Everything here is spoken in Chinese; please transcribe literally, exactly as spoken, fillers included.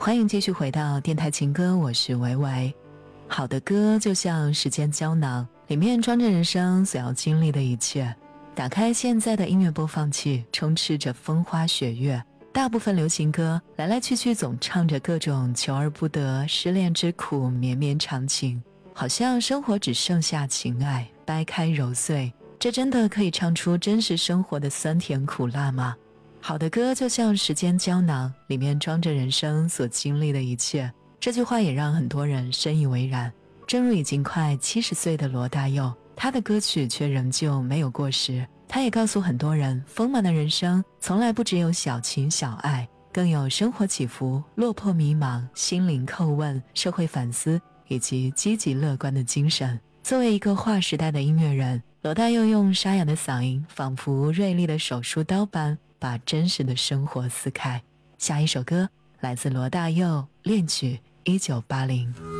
欢迎继续回到电台情歌，我是维维。好的歌就像时间胶囊，里面装着人生所要经历的一切。打开现在的音乐播放器，充斥着风花雪月，大部分流行歌来来去去总唱着各种求而不得、失恋之苦、绵绵长情，好像生活只剩下情爱，掰开揉碎，这真的可以唱出真实生活的酸甜苦辣吗？好的歌就像时间胶囊，里面装着人生所经历的一切。这句话也让很多人深以为然。正如已经快七十岁的罗大佑，他的歌曲却仍旧没有过时。他也告诉很多人，丰满的人生从来不只有小情小爱，更有生活起伏、落魄迷茫、心灵叩问、社会反思以及积极乐观的精神。作为一个划时代的音乐人，罗大佑用沙哑的嗓音，仿佛锐利的手术刀般把真实的生活撕开。下一首歌来自罗大佑，恋曲一九八零。